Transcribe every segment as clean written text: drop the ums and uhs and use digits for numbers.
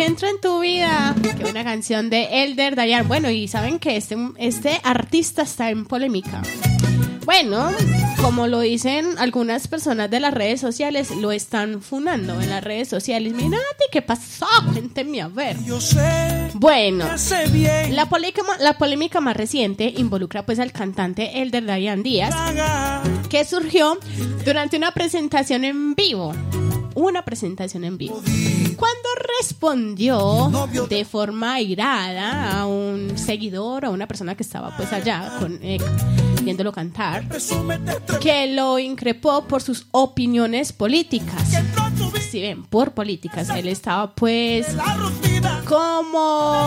que entró en tu vida. Qué buena canción de Elder Dayan. Bueno, y saben que este artista está en polémica. Bueno, como lo dicen algunas personas de las redes sociales, lo están funando en las redes sociales. Mira, ¿qué pasó? Cuéntenme a ver. Bueno, la polémica más reciente involucra pues al cantante Elder Dayan Díaz, que surgió durante una presentación en vivo. Cuando respondió de forma airada a un seguidor, a una persona que estaba pues allá viéndolo cantar, que lo increpó por sus opiniones políticas. Si ven, por políticas. Él estaba pues como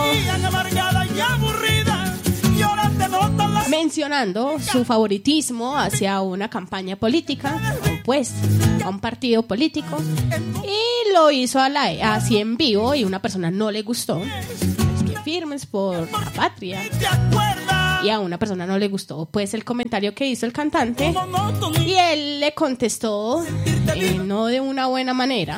mencionando su favoritismo hacia una campaña política, pues a un partido político, y lo hizo así en vivo, y una persona no le gustó. Es que firmes por la patria. Y a una persona no le gustó pues el comentario que hizo el cantante, y él le contestó no de una buena manera.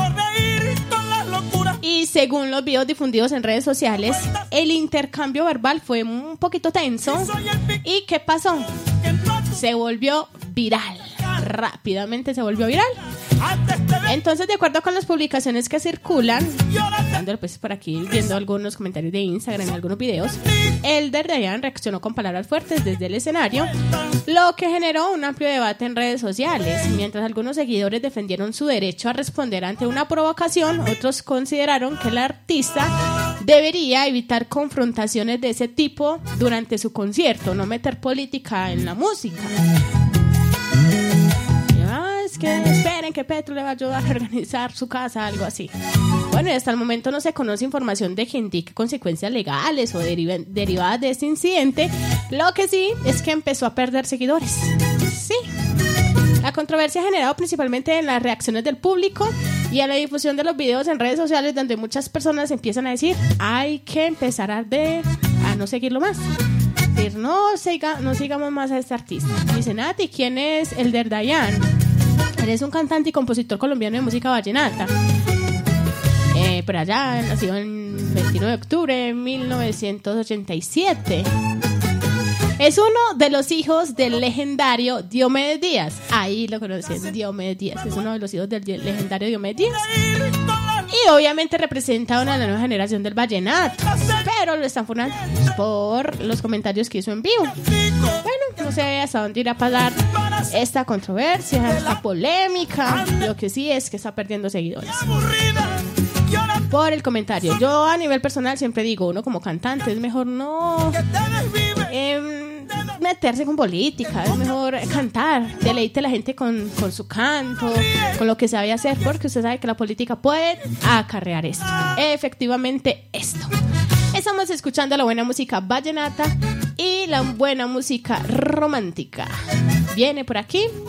Y según los videos difundidos en redes sociales, el intercambio verbal fue un poquito tenso. ¿Y qué pasó? Se volvió viral. Rápidamente se volvió viral. Entonces, de acuerdo con las publicaciones que circulan, dándole pues por aquí, viendo algunos comentarios de Instagram, algunos videos, Elder Dayan reaccionó con palabras fuertes desde el escenario, lo que generó un amplio debate en redes sociales. Mientras algunos seguidores defendieron su derecho a responder ante una provocación, otros consideraron que el artista debería evitar confrontaciones de ese tipo durante su concierto, no meter política en la música. Es que esperen que Petro le va a ayudar a organizar su casa, algo así. Bueno, y hasta el momento no se conoce información de que indique consecuencias legales o derivadas de este incidente. Lo que sí es que empezó a perder seguidores. Sí. La controversia ha generado principalmente en las reacciones del público y a la difusión de los videos en redes sociales, donde muchas personas empiezan a decir: hay que empezar a no seguirlo más. Decir, no sigamos más a este artista. Dicen, Nati, ¿quién es Elder Dayan? Él es un cantante y compositor colombiano de música vallenata. Por allá, nació el 29 de octubre de 1987. Es uno de los hijos del legendario Diomedes Díaz. Ahí lo conocen, Diomedes Díaz. Es uno de los hijos del legendario Diomedes Díaz. Y obviamente representa a la nueva generación del vallenato. Pero lo están funando por los comentarios que hizo en vivo. Bueno, no sé hasta dónde irá a parar esta controversia, esta polémica. Lo que sí es que está perdiendo seguidores por el comentario. Yo a nivel personal siempre digo, uno como cantante es mejor no meterse con política, es mejor cantar, deleite a la gente con su canto, con lo que sabe hacer, porque usted sabe que la política puede acarrear esto, efectivamente esto. Estamos escuchando la buena música vallenata y la buena música romántica. Viene por aquí